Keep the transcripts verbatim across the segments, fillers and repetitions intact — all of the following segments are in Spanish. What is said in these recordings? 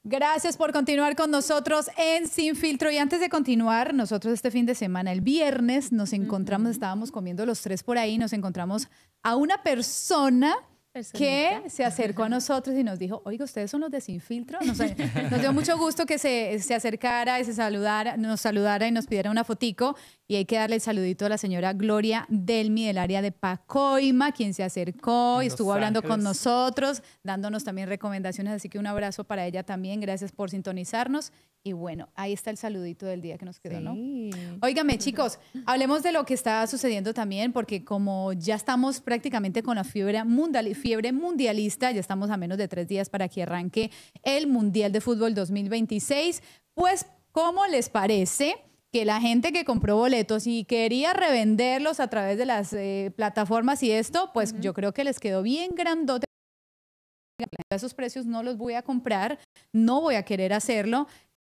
Gracias por continuar con nosotros en Sin Filtro. Y antes de continuar, nosotros este fin de semana, el viernes, nos encontramos, uh-huh. estábamos comiendo los tres por ahí, nos encontramos a una persona que se acercó a nosotros y nos dijo, oiga, ¿ustedes son los de Sin Filtro? Nos, nos dio mucho gusto que se, se acercara y se saludara, nos saludara y nos pidiera una fotico. Y hay que darle el saludito a la señora Gloria Delmi del área de Pacoima, quien se acercó y Los estuvo hablando Ángeles. Con nosotros, dándonos también recomendaciones. Así que un abrazo para ella también. Gracias por sintonizarnos. Y bueno, ahí está el saludito del día que nos quedó, sí. ¿no? Óigame, chicos, hablemos de lo que está sucediendo también, porque como ya estamos prácticamente con la fiebre, mundial, fiebre mundialista, ya estamos a menos de tres días para que arranque el Mundial de Fútbol dos mil veintiséis, pues, ¿cómo les parece que la gente que compró boletos y quería revenderlos a través de las eh, plataformas y esto, pues uh-huh. yo creo que les quedó bien grandote? Esos precios no los voy a comprar, no voy a querer hacerlo.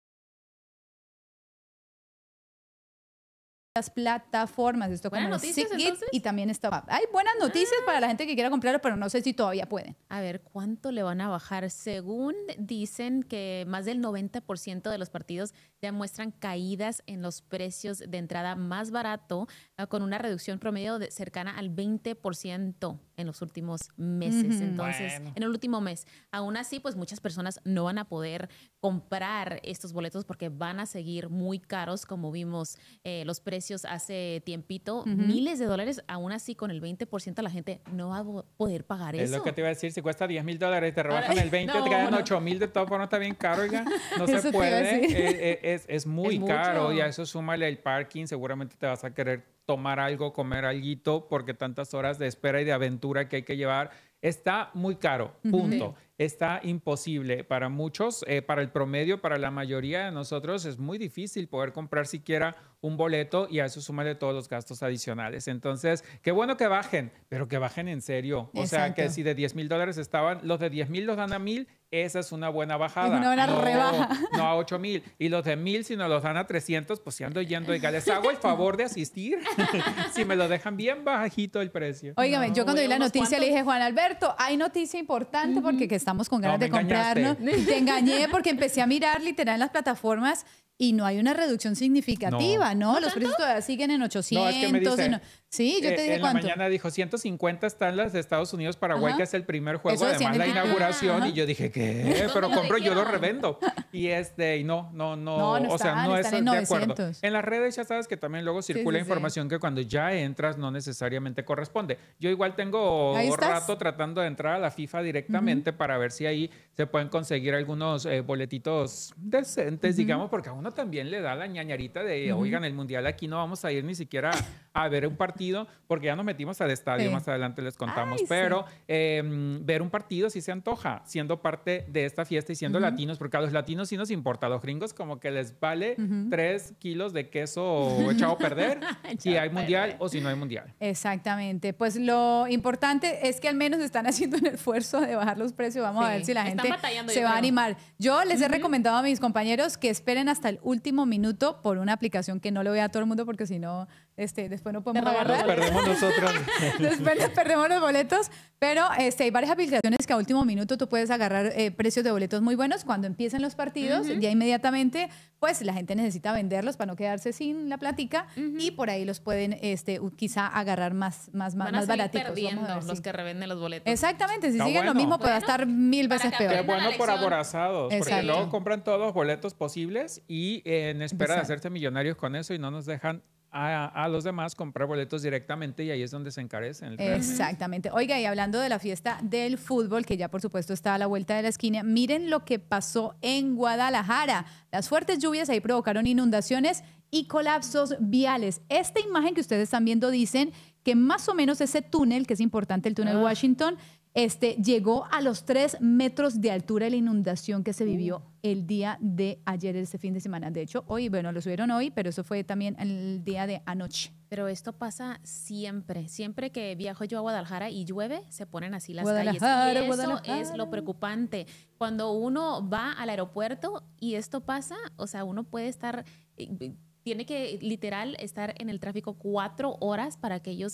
Las plataformas, esto como noticias, y también está. Hay buenas noticias ah. para la gente que quiera comprarlo, pero no sé si todavía pueden. A ver, ¿cuánto le van a bajar? Según dicen que más del noventa por ciento de los partidos ya muestran caídas en los precios de entrada más barato, uh, con una reducción promedio de cercana al veinte por ciento en los últimos meses. Uh-huh. Entonces, bueno. en el último mes. Aún así, pues muchas personas no van a poder comprar estos boletos porque van a seguir muy caros, como vimos eh, los precios hace tiempito, uh-huh. miles de dólares. Aún así, con el veinte por ciento la gente no va a poder pagar es eso. Es lo que te iba a decir, si cuesta diez mil dólares, te rebajan el veinte, no, te quedan no. ocho mil, de todas formas está bien caro, oiga. No eso se puede, eh, es, es muy es caro, mucho. Y a eso súmale el parking, seguramente te vas a querer tomar algo, comer alguito, porque tantas horas de espera y de aventura que hay que llevar. Está muy caro, punto. Uh-huh. Está imposible para muchos, eh, para el promedio, para la mayoría de nosotros es muy difícil poder comprar siquiera un boleto y a eso súmale todos los gastos adicionales. Entonces, qué bueno que bajen, pero que bajen en serio. O Exacto. sea, que si de diez mil dólares estaban, los de diez mil los dan a mil, esa es una buena bajada. Es una buena no, rebaja. No a ocho mil. Y los de mil, si nos los dan a trescientos, pues si ando yendo, oiga, les hago el favor de asistir si me lo dejan bien bajito el precio. Óigame, no, yo cuando vi la noticia cuantos... le dije, Juan Alberto, hay noticia importante uh-huh. porque que estamos con ganas no, de comprarnos. Te engañé porque empecé a mirar literal en las plataformas y no hay una reducción significativa, ¿no? ¿no? Los precios todavía siguen en ochocientos. No, es que me dice, no. Sí, yo te dije eh, en cuánto. En la mañana dijo ciento cincuenta están las de Estados Unidos, Paraguay, Ajá. que es el primer juego, Eso además la inauguración. Ajá. Y yo dije, ¿qué? Pero compro, yo lo revendo. Y este, y no, no, no, no, no o están, sea, no es en de acuerdo. En las redes ya sabes que también luego circula sí, sí, información sí. que cuando ya entras no necesariamente corresponde. Yo igual tengo rato tratando de entrar a la FIFA directamente uh-huh. para ver si ahí se pueden conseguir algunos eh, boletitos decentes, uh-huh. digamos, porque a uno también le da la ñañarita de, uh-huh. oigan, el Mundial aquí no vamos a ir ni siquiera a ver un partido, porque ya nos metimos al estadio, sí. más adelante les contamos, Ay, pero sí. eh, ver un partido sí se antoja, siendo parte de esta fiesta y siendo uh-huh. latinos, porque a los latinos sí nos importa, a los gringos como que les vale uh-huh. tres kilos de queso echado a perder si hay mundial o si no hay mundial. Exactamente, pues lo importante es que al menos están haciendo un esfuerzo de bajar los precios, vamos sí. a ver si la gente se va creo. a animar. Yo les uh-huh. he recomendado a mis compañeros que esperen hasta el último minuto por una aplicación que no le voy a todo el mundo porque si no, este, después no podemos agarrar. Nos perdemos nosotros. Después nos perdemos los boletos, pero este, hay varias aplicaciones que a último minuto tú puedes agarrar eh, precios de boletos muy buenos. Cuando empiezan los partidos, uh-huh. ya inmediatamente, pues la gente necesita venderlos para no quedarse sin la platica uh-huh. y por ahí los pueden este, quizá agarrar más, más, Van más a baratitos. perdiendo ver, los sí. que revenden los boletos. Exactamente, si Está siguen bueno. lo mismo, puede bueno, estar mil veces peor. Qué bueno por aborazados, Exacto. porque luego compran todos los boletos posibles y eh, en espera Exacto. de hacerse millonarios con eso y no nos dejan A, a los demás comprar boletos directamente y ahí es donde se encarecen. Exactamente. Oiga, y hablando de la fiesta del fútbol, que ya por supuesto está a la vuelta de la esquina, miren lo que pasó en Guadalajara. Las fuertes lluvias ahí provocaron inundaciones y colapsos viales. Esta imagen que ustedes están viendo dicen que más o menos ese túnel, que es importante, el túnel uh. Washington, Este, llegó a los tres metros de altura de la inundación que se vivió uh. el día de ayer, este fin de semana. De hecho, hoy, bueno, lo subieron hoy, pero eso fue también el día de anoche. Pero esto pasa siempre. Siempre que viajo yo a Guadalajara y llueve, se ponen así las Guadalajara, calles. Y eso Guadalajara. es lo preocupante. Cuando uno va al aeropuerto y esto pasa, o sea, uno puede estar... Tiene que literal estar en el tráfico cuatro horas para que ellos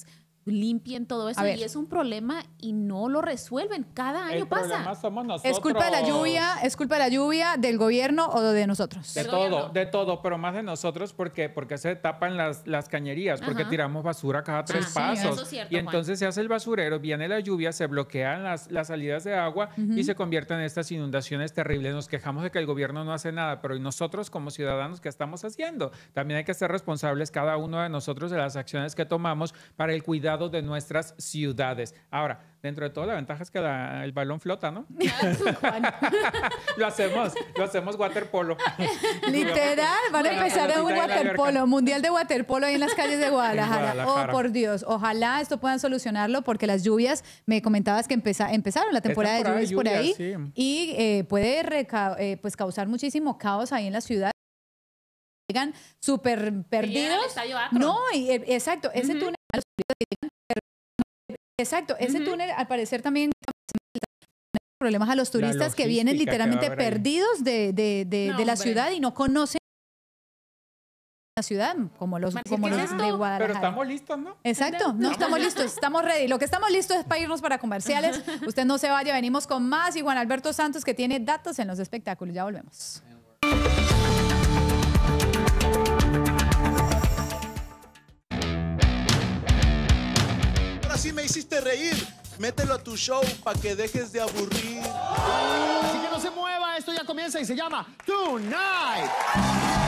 limpien todo eso y es un problema y no lo resuelven. Cada año el pasa. Problema somos nosotros. ¿Es culpa de la lluvia? ¿Es culpa de la lluvia, del gobierno o de nosotros? De todo, gobierno? de todo, pero más de nosotros porque, porque se tapan las, las cañerías, porque Ajá. tiramos basura cada tres ah, pasos. Sí, eso es cierto, y entonces Juan. se hace el basurero, viene la lluvia, se bloquean las, las salidas de agua uh-huh. y se convierten en estas inundaciones terribles. Nos quejamos de que el gobierno no hace nada, pero ¿y nosotros como ciudadanos qué estamos haciendo? También hay que ser responsables cada uno de nosotros de las acciones que tomamos para el cuidado de nuestras ciudades. Ahora, dentro de todo, la ventaja es que la, el balón flota, ¿no? lo hacemos, lo hacemos waterpolo. Literal, van a empezar a un waterpolo, mundial de waterpolo ahí en las calles de Guadalajara. Guadalajara. Oh, por Dios, ojalá esto puedan solucionarlo porque las lluvias, me comentabas que empeza, empezaron la temporada, temporada de lluvias, de lluvias por ahí sí. y eh, puede reca eh, pues causar muchísimo caos ahí en la ciudad. Llegan súper perdidos. No, y, eh, exacto, ese uh-huh. túnel Exacto, ese uh-huh. túnel al parecer también problemas a los turistas que vienen literalmente que perdidos de, de, de, no, de la hombre. ciudad y no conocen la ciudad como los, como los de Guadalajara. Pero estamos listos, ¿no? Exacto, no estamos listos, estamos ready. Lo que estamos listos es para irnos para comerciales. Usted no se vaya, venimos con más y Juan Alberto Santos que tiene datos en los espectáculos. Ya volvemos. Así me hiciste reír. Mételo a tu show para que dejes de aburrir. Así que no se mueva, esto ya comienza y se llama Tonight.